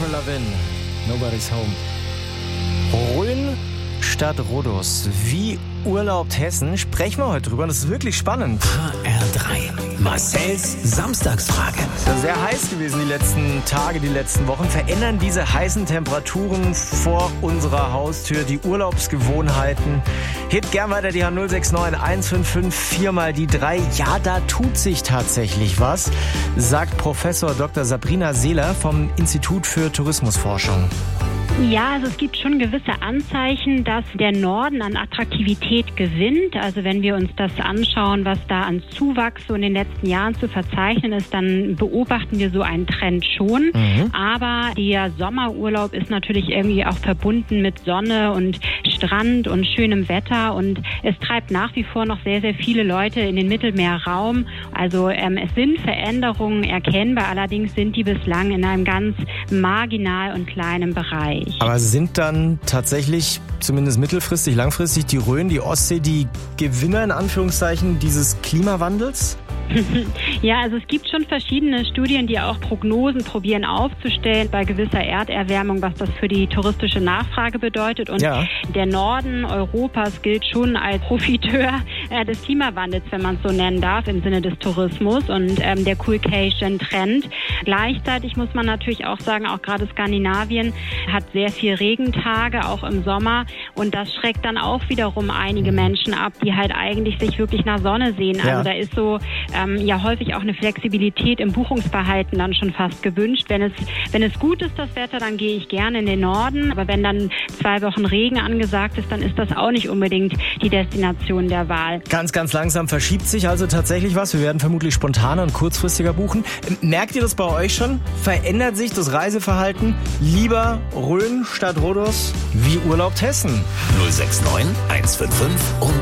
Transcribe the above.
Avril Lavigne, Nobody's Home. Rhön statt Rhodos. Wie urlaubt Hessen? Sprechen wir heute drüber. Das ist wirklich spannend. HR3. Marcells Samstagsfrage. Es ist ja sehr heiß gewesen die letzten Tage, die letzten Wochen. Verändern diese heißen Temperaturen vor unserer Haustür die Urlaubsgewohnheiten? Hebt gern weiter die 069 155 4 mal die 3. Ja, da tut sich tatsächlich was, sagt Professor Dr. Sabrina Seeler vom Institut für Tourismusforschung. Ja, also es gibt schon gewisse Anzeichen, dass der Norden an Attraktivität gewinnt. Also wenn wir uns das anschauen, was da an Zuwachs so in den letzten Jahren zu verzeichnen ist, dann beobachten wir so einen Trend schon. Aber der Sommerurlaub ist natürlich irgendwie auch verbunden mit Sonne und Strand und schönem Wetter. Und es treibt nach wie vor noch sehr, sehr viele Leute in den Mittelmeerraum. Also es sind Veränderungen erkennbar, allerdings sind die bislang in einem ganz marginal und kleinen Bereich. Aber sind dann tatsächlich, zumindest mittelfristig, langfristig, die Rhön, die Ostsee, die Gewinner in Anführungszeichen dieses Klimawandels? Ja, also es gibt schon verschiedene Studien, die auch Prognosen probieren aufzustellen bei gewisser Erderwärmung, was das für die touristische Nachfrage bedeutet. Und der Norden Europas gilt schon als Profiteur des Klimawandels, wenn man es so nennen darf, im Sinne des Tourismus und der Coolcation-Trend. Gleichzeitig muss man natürlich auch sagen, auch gerade Skandinavien hat sehr viel Regentage, auch im Sommer. Und das schreckt dann auch wiederum einige Menschen ab, die halt eigentlich sich wirklich nach Sonne sehen. Also da ist so häufig auch eine Flexibilität im Buchungsverhalten dann schon fast gewünscht. Wenn es gut ist, das Wetter, dann gehe ich gerne in den Norden. Aber wenn dann 2 Wochen Regen angesagt ist, dann ist das auch nicht unbedingt die Destination der Wahl. Ganz, ganz langsam verschiebt sich also tatsächlich was. Wir werden vermutlich spontaner und kurzfristiger buchen. Merkt ihr das bei euch schon? Verändert sich das Reiseverhalten? Lieber Rhön statt Rhodos? Wie urlaubt Hessen? 069 155 und